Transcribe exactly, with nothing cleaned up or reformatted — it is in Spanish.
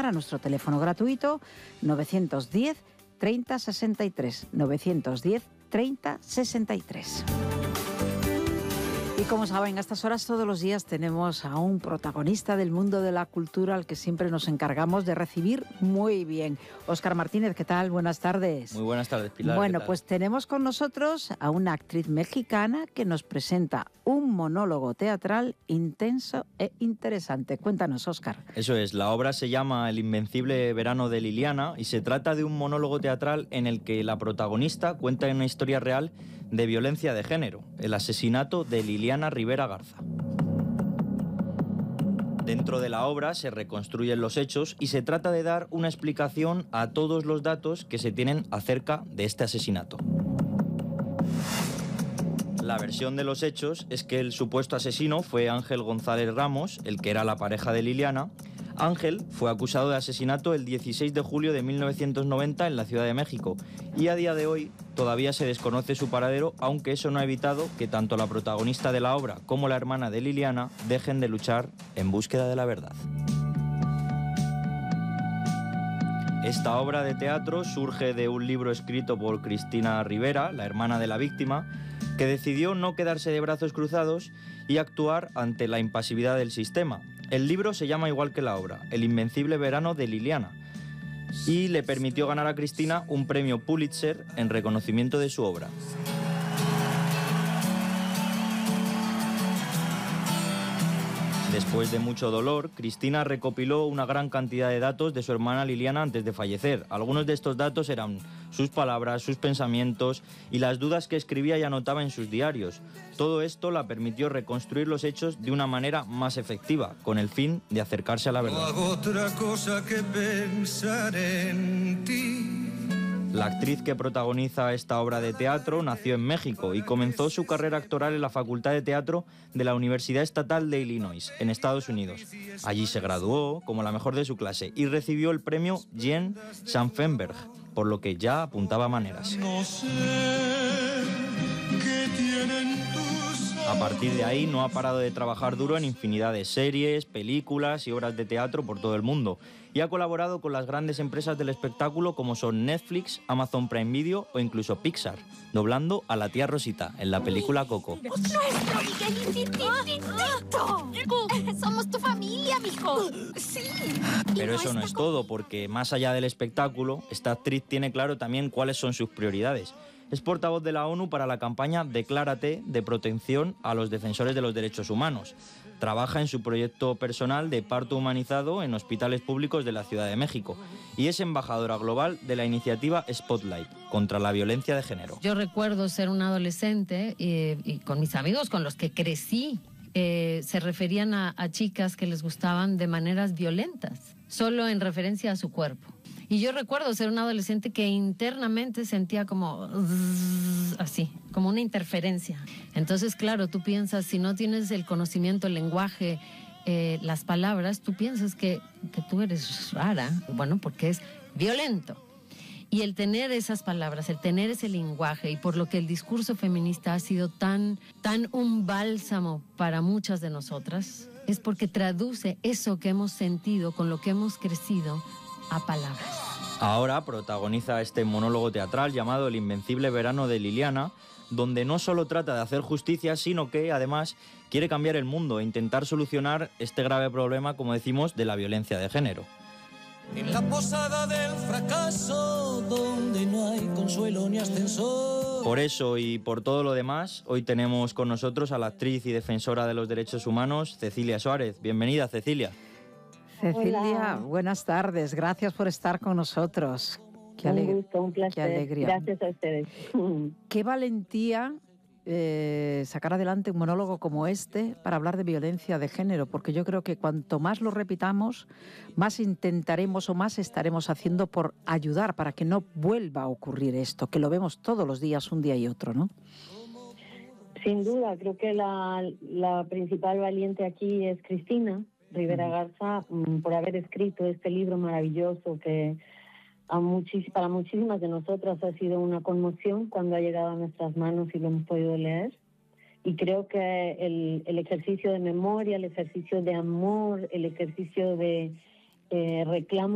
llamar a nuestro teléfono gratuito novecientos diez treinta sesenta y tres, novecientos diez treinta sesenta y tres. Y como saben, a estas horas todos los días tenemos a un protagonista del mundo de la cultura al que siempre nos encargamos de recibir muy bien. Óscar Martínez, ¿qué tal? Buenas tardes. Muy buenas tardes, Pilar. Bueno, pues tenemos con nosotros a una actriz mexicana que nos presenta un monólogo teatral intenso e interesante. Cuéntanos, Óscar. Eso es, la obra se llama El invencible verano de Liliana y se trata de un monólogo teatral en el que la protagonista cuenta una historia real de violencia de género, el asesinato de Liliana Rivera Garza. Dentro de la obra se reconstruyen los hechos y se trata de dar una explicación a todos los datos que se tienen acerca de este asesinato. La versión de los hechos es que el supuesto asesino fue Ángel González Ramos, el que era la pareja de Liliana. Ángel fue acusado de asesinato el dieciséis de julio de mil novecientos noventa en la Ciudad de México y a día de hoy todavía se desconoce su paradero, aunque eso no ha evitado que tanto la protagonista de la obra como la hermana de Liliana dejen de luchar en búsqueda de la verdad. Esta obra de teatro surge de un libro escrito por Cristina Rivera, la hermana de la víctima, que decidió no quedarse de brazos cruzados y actuar ante la impasividad del sistema. El libro se llama igual que la obra, El invencible verano de Liliana, y le permitió ganar a Cristina un premio Pulitzer en reconocimiento de su obra. Después de mucho dolor, Cristina recopiló una gran cantidad de datos de su hermana Liliana antes de fallecer. Algunos de estos datos eran sus palabras, sus pensamientos y las dudas que escribía y anotaba en sus diarios. Todo esto la permitió reconstruir los hechos de una manera más efectiva, con el fin de acercarse a la verdad. No hago otra cosa que pensar en ti. La actriz que protagoniza esta obra de teatro nació en México y comenzó su carrera actoral en la Facultad de Teatro de la Universidad Estatal de Illinois, en Estados Unidos. Allí se graduó como la mejor de su clase y recibió el premio Jean Schanfenberg, por lo que ya apuntaba maneras. No sé qué tienen tus... A partir de ahí no ha parado de trabajar duro en infinidad de series, películas y obras de teatro por todo el mundo y ha colaborado con las grandes empresas del espectáculo como son Netflix, Amazon Prime Video o incluso Pixar, doblando a la tía Rosita en la película Coco. ¡Nuestro Miguelito! ¡Somos tu familia, mijo! ¡Sí! Pero eso no es todo, porque más allá del espectáculo, esta actriz tiene claro también cuáles son sus prioridades. Es portavoz de la ONU para la campaña Declárate de protección a los defensores de los derechos humanos. Trabaja en su proyecto personal de parto humanizado en hospitales públicos de la Ciudad de México y es embajadora global de la iniciativa Spotlight contra la violencia de género. Yo recuerdo ser un adolescente y, y con mis amigos con los que crecí, eh, se referían a, a chicas que les gustaban de maneras violentas, solo en referencia a su cuerpo. Y yo recuerdo ser un adolescente que internamente sentía como así, como una interferencia. Entonces, claro, tú piensas, si no tienes el conocimiento, el lenguaje, eh, las palabras, tú piensas que, que tú eres rara, bueno, porque es violento. Y el tener esas palabras, el tener ese lenguaje, y por lo que el discurso feminista ha sido tan, tan un bálsamo para muchas de nosotras, es porque traduce eso que hemos sentido, con lo que hemos crecido, a palabras. Ahora protagoniza este monólogo teatral llamado El invencible verano de Liliana, donde no solo trata de hacer justicia, sino que además quiere cambiar el mundo e intentar solucionar este grave problema, como decimos, de la violencia de género. En la posada del fracaso, donde no hay consuelo ni ascensor. Por eso y por todo lo demás, hoy tenemos con nosotros a la actriz y defensora de los derechos humanos, Cecilia Suárez. Bienvenida, Cecilia. Cecilia, Hola. Buenas tardes. Gracias por estar con nosotros. Qué un aleg- gusto, un placer. Qué alegría. Gracias a ustedes. Qué valentía eh, sacar adelante un monólogo como este para hablar de violencia de género, porque yo creo que cuanto más lo repitamos, más intentaremos o más estaremos haciendo por ayudar para que no vuelva a ocurrir esto, que lo vemos todos los días, un día y otro, ¿no? Sin duda, creo que la, la principal valiente aquí es Cristina Rivera Garza, por haber escrito este libro maravilloso que a muchis, para muchísimas de nosotras ha sido una conmoción cuando ha llegado a nuestras manos y lo hemos podido leer. Y creo que el, el ejercicio de memoria, el ejercicio de amor, el ejercicio de eh, reclamo